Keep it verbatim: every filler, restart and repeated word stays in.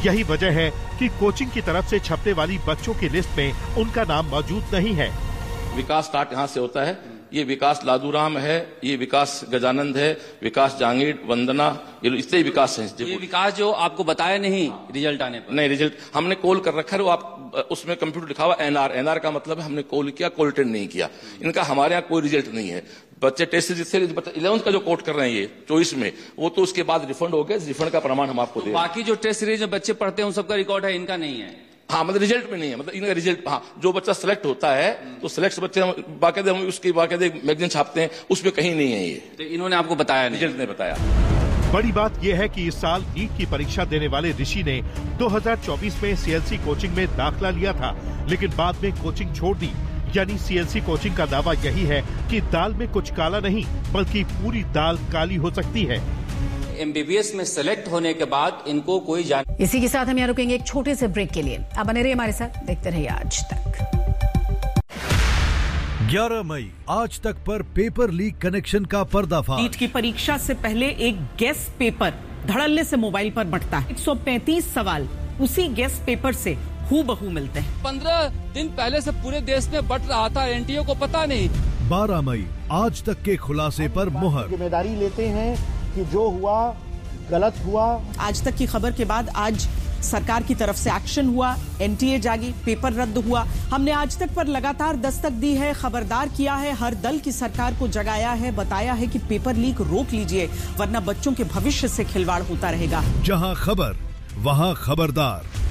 यही वजह है कि कोचिंग की तरफ से छपने वाली बच्चों की लिस्ट में उनका नाम मौजूद नहीं है। विकास स्टार्ट यहाँ से होता है। ये विकास लादूराम है, ये विकास गजानंद है, विकास जहांगीर, वंदना, ये इससे ही विकास है। ये विकास जो आपको बताया नहीं रिजल्ट आने पर? नहीं, रिजल्ट हमने कॉल कर रखा है। वो आप उसमें कंप्यूटर लिखा हुआ एनआर, एनआर का मतलब है हमने कॉल किया, कॉल अटेंड नहीं किया। इनका हमारे यहाँ कोई रिजल्ट नहीं है। बच्चे टेस्ट सीरीज से इलेवंथ का जो कोट कर रहे हैं ये चॉइस में, वो तो उसके बाद रिफंड हो गया। रिफंड का प्रमाण हम आपको तो दे। बाकी जो टेस्ट सीरीज में बच्चे पढ़ते हैं उन सबका रिकॉर्ड है, इनका नहीं है? हाँ, मतलब रिजल्ट में नहीं है। मतलब इनका रिजल्ट, हाँ, जो बच्चा सिलेक्ट होता है तो सिलेक्ट बच्चे हम बाकायदे हम उसकी बाकायदे मैगजीन छापते हैं, उसमें कहीं नहीं है ये। तो इन्होंने आपको बताया नहीं? रिजल्ट ने बताया। बड़ी बात यह है कि इस साल नीट की परीक्षा देने वाले ऋषि ने दो हज़ार चौबीस में सीएलसी कोचिंग में दाखिला लिया था, लेकिन बाद में कोचिंग छोड़ दी। यानी सीएलसी कोचिंग का दावा यही है कि दाल में कुछ काला नहीं, बल्कि पूरी दाल काली हो सकती है। एमबीबीएस में सेलेक्ट होने के बाद इनको कोई जान। इसी के साथ हम यहाँ रुकेंगे एक छोटे से ब्रेक के लिए। अब बने रहिए हमारे साथ, देखते रहिए आज तक। ग्यारह मई आज तक पर पेपर लीक कनेक्शन का पर्दाफाश। नीट की परीक्षा से पहले एक गेस्ट पेपर धड़ल्ले से मोबाइल पर बंटता है। एक सौ पैंतीस सवाल उसी गेस्ट पेपर से हूबहू मिलते हैं। पंद्रह दिन पहले से पूरे देश में बट रहा था, एनटीए को पता नहीं। बारह मई आज तक के खुलासे पर मुहर। जिम्मेदारी लेते हैं कि जो हुआ गलत हुआ। आज तक की खबर के बाद आज सरकार की तरफ से एक्शन हुआ, एनटीए जागी, पेपर रद्द हुआ। हमने आज तक पर लगातार दस्तक दी है, खबरदार किया है, हर दल की सरकार को जगाया है, बताया है कि पेपर लीक रोक लीजिए वरना बच्चों के भविष्य से खिलवाड़ होता रहेगा। जहां खबर वहां खबरदार।